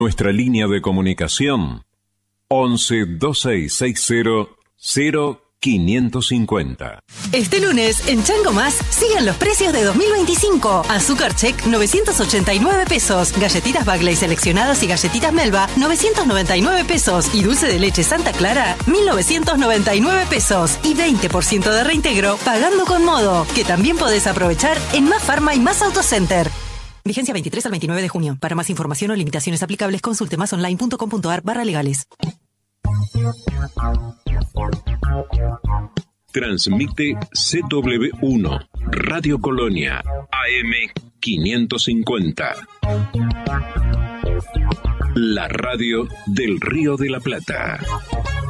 Nuestra línea de comunicación 11 2660 0550. Este lunes, en Chango Más, siguen los precios de 2025. Azúcar Check, 989 pesos. Galletitas Bagley seleccionadas y galletitas Melba, 999 pesos. Y dulce de leche Santa Clara, 1999 pesos. Y 20% de reintegro, pagando con Modo, que también podés aprovechar en Más Farma y Más Autocenter. Vigencia 23 al 29 de junio. Para más información o limitaciones aplicables, consulte masonline.com.ar/legales. Transmite CW1, Radio Colonia, AM 550. La radio del Río de la Plata.